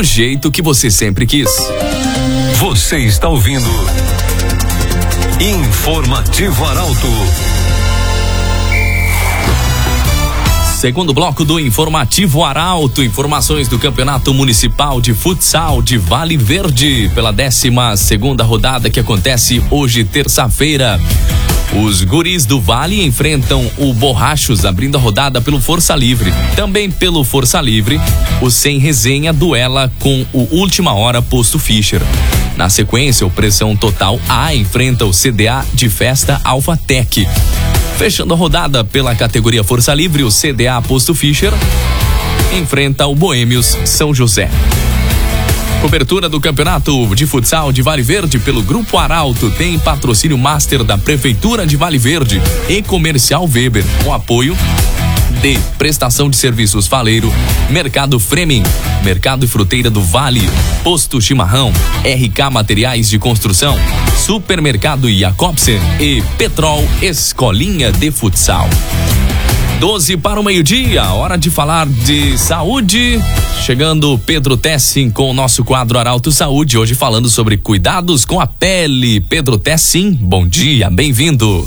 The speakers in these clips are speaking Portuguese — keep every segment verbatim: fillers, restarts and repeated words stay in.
do jeito que você sempre quis. Você está ouvindo Informativo Arauto. Segundo bloco do Informativo Arauto, informações do Campeonato Municipal de Futsal de Vale Verde, pela décima segunda rodada que acontece hoje, terça-feira. Os guris do Vale enfrentam o Borrachos, abrindo a rodada pelo Força Livre. Também pelo Força Livre, o Sem Resenha duela com o Última Hora Posto Fischer. Na sequência, o Pressão Total A enfrenta o C D A de Festa Alphatec. Fechando a rodada pela categoria Força Livre, o C D A Posto Fischer enfrenta o Boêmios São José. Cobertura do Campeonato de Futsal de Vale Verde pelo Grupo Arauto tem patrocínio master da Prefeitura de Vale Verde e Comercial Weber, com apoio de Prestação de Serviços Faleiro, Mercado Fremen, Mercado e Fruteira do Vale, Posto Chimarrão, R K Materiais de Construção, Supermercado Jacobsen e Petrol Escolinha de Futsal. doze para o meio-dia, hora de falar de saúde. Chegando Pedro Tessin com o nosso quadro Arauto Saúde, hoje falando sobre cuidados com a pele. Pedro Tessin, bom dia, bem-vindo.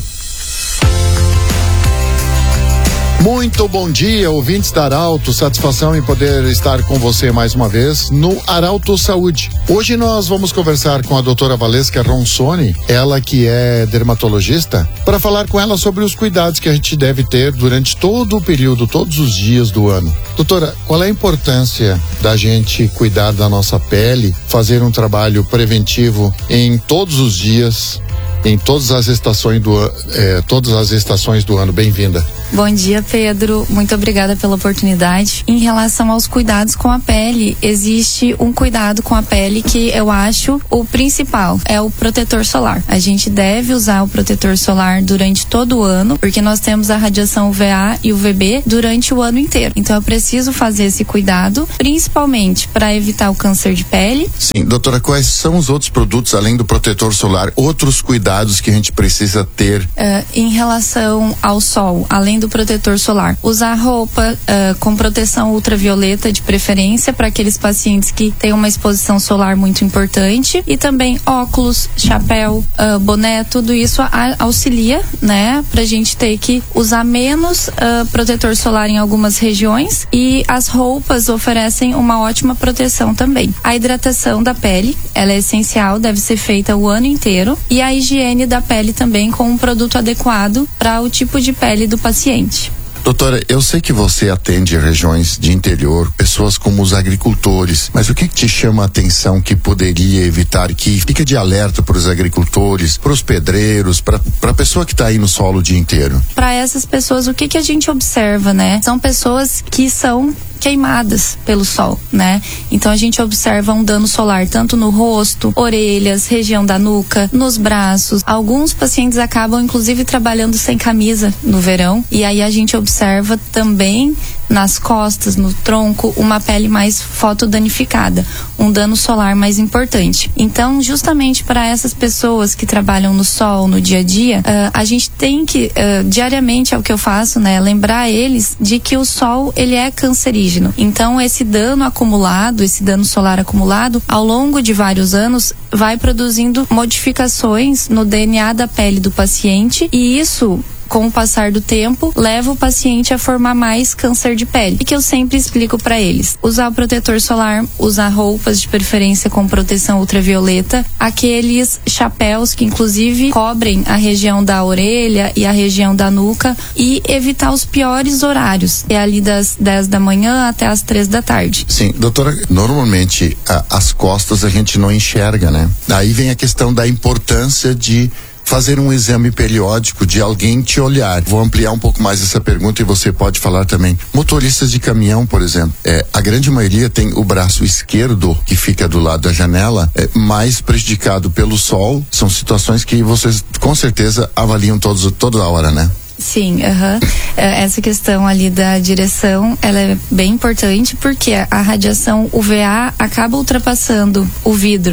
Muito bom dia, ouvintes da Arauto, satisfação em poder estar com você mais uma vez no Arauto Saúde. Hoje nós vamos conversar com a doutora Valesca Ronsoni, ela que é dermatologista, para falar com ela sobre os cuidados que a gente deve ter durante todo o período, todos os dias do ano. Doutora, qual é a importância da gente cuidar da nossa pele, fazer um trabalho preventivo em todos os dias, em todas as estações do, eh, todas as estações do ano? Bem-vinda. Bom dia, Pedro. Muito obrigada pela oportunidade. Em relação aos cuidados com a pele, existe um cuidado com a pele que eu acho o principal, é o protetor solar. A gente deve usar o protetor solar durante todo o ano, porque nós temos a radiação U V A e U V B durante o ano inteiro. Então eu preciso fazer esse cuidado, principalmente para evitar o câncer de pele. Sim, doutora, quais são os outros produtos, além do protetor solar, outros cuidados que a gente precisa ter? Uh, em relação ao sol, além do protetor solar, usar roupa uh, com proteção ultravioleta de preferência para aqueles pacientes que têm uma exposição solar muito importante, e também óculos, chapéu, uh, boné, tudo isso a, auxilia, né, pra gente ter que usar menos uh, protetor solar em algumas regiões, e as roupas oferecem uma ótima proteção também. A hidratação da pele, ela é essencial, deve ser feita o ano inteiro, e a higiene da pele também com um produto adequado para o tipo de pele do paciente. Doutora, eu sei que você atende regiões de interior, pessoas como os agricultores, mas o que, que te chama a atenção que poderia evitar, que fica de alerta para os agricultores, para os pedreiros, para a pessoa que está aí no solo o dia inteiro? Para essas pessoas, o que, que a gente observa, né? São pessoas que são queimadas pelo sol, né? Então a gente observa um dano solar tanto no rosto, orelhas, região da nuca, nos braços. Alguns pacientes acabam inclusive trabalhando sem camisa no verão, e aí a gente observa também nas costas, no tronco, uma pele mais fotodanificada, um dano solar mais importante. Então, justamente para essas pessoas que trabalham no sol, no dia a dia, uh, a gente tem que, uh, diariamente é o que eu faço, né, lembrar eles de que o sol, ele é cancerígeno. Então, esse dano acumulado, esse dano solar acumulado, ao longo de vários anos, vai produzindo modificações no D N A da pele do paciente, e isso, com o passar do tempo, leva o paciente a formar mais câncer de pele. E que eu sempre explico para eles: usar o protetor solar, usar roupas de preferência com proteção ultravioleta, aqueles chapéus que inclusive cobrem a região da orelha e a região da nuca, e evitar os piores horários, é ali das dez da manhã até as três da tarde. Sim, doutora, normalmente a, as costas a gente não enxerga, né? Aí vem a questão da importância de fazer um exame periódico, de alguém te olhar. Vou ampliar um pouco mais essa pergunta e você pode falar também. Motoristas de caminhão, por exemplo, é, a grande maioria tem o braço esquerdo, que fica do lado da janela, é, mais prejudicado pelo sol. São situações que vocês com certeza avaliam todos, toda hora, né? Sim, uhum. Essa questão ali da direção, ela é bem importante, porque a radiação U V A acaba ultrapassando o vidro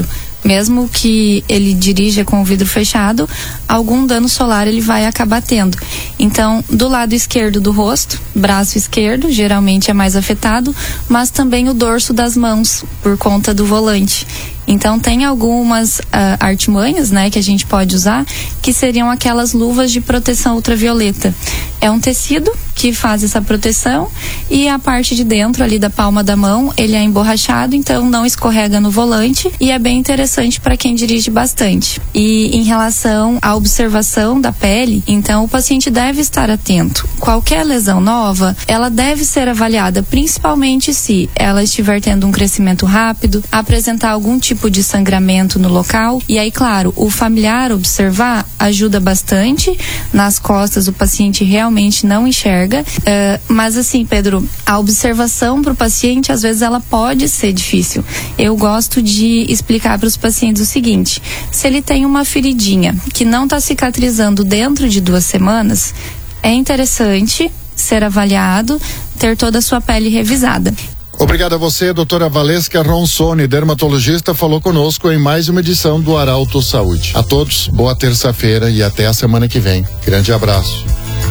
mesmo que ele dirija com o vidro fechado, algum dano solar ele vai acabar tendo. Então, do lado esquerdo do rosto, braço esquerdo, geralmente é mais afetado, mas também o dorso das mãos, por conta do volante. Então tem algumas uh, artimanhas, né, que a gente pode usar, que seriam aquelas luvas de proteção ultravioleta. É um tecido que faz essa proteção e a parte de dentro ali da palma da mão, ele é emborrachado, então não escorrega no volante e é bem interessante para quem dirige bastante. E em relação à observação da pele, então o paciente deve estar atento. Qualquer lesão nova, ela deve ser avaliada, principalmente se ela estiver tendo um crescimento rápido, apresentar algum tipo tipo de sangramento no local. E aí, claro, o familiar observar ajuda bastante. Nas costas o paciente realmente não enxerga, uh, mas assim, Pedro, a observação para o paciente às vezes ela pode ser difícil. Eu gosto de explicar para os pacientes o seguinte: se ele tem uma feridinha que não está cicatrizando dentro de duas semanas, é interessante ser avaliado, ter toda a sua pele revisada. Obrigado a você, doutora Valesca Ronsoni, dermatologista, falou conosco em mais uma edição do Arauto Saúde. A todos, boa terça-feira e até a semana que vem. Grande abraço.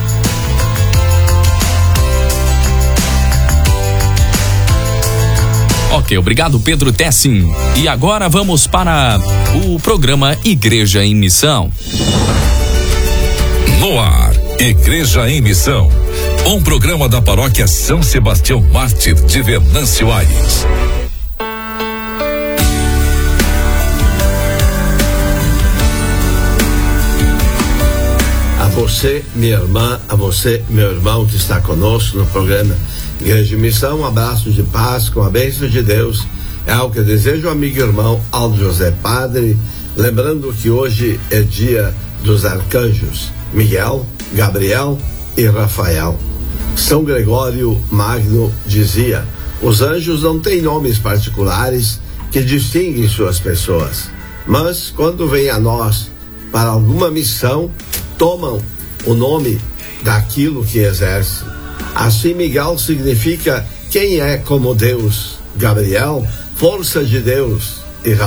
Ok, obrigado, Pedro Tessin. E agora vamos para o programa Igreja em Missão. No ar, Igreja em Missão. Um programa da paróquia São Sebastião Mártir de Venâncio Aires. A você, minha irmã, a você, meu irmão que está conosco no programa Igreja em Missão, um abraço de paz com a bênção de Deus. É o que desejo, amigo e irmão Aldo José Padre, lembrando que hoje é dia dos arcanjos Miguel, Gabriel e Rafael. São Gregório Magno dizia: os anjos não têm nomes particulares que distinguem suas pessoas, mas quando vêm a nós para alguma missão, tomam o nome daquilo que exerce. Assim, Miguel significa quem é como Deus, Gabriel, força de Deus,